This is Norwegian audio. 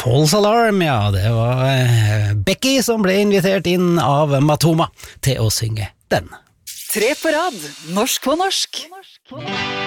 False Alarm, ja, det var Becky som ble invitert inn av Matoma til å synge den. 3 på rad, norsk på norsk.